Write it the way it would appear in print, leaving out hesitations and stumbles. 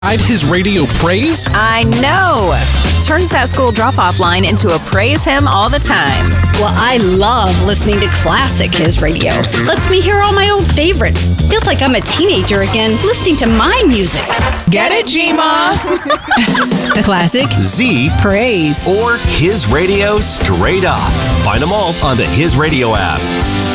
His radio praise? I know. Turns that school drop-off line into a praise him all the time. Well, I love listening to classic His Radio. Lets me hear all my old favorites. Feels like I'm a teenager again, listening to my music. Get it, G-Ma? The classic, Z, praise, or His Radio straight up. Find them all on the His Radio app.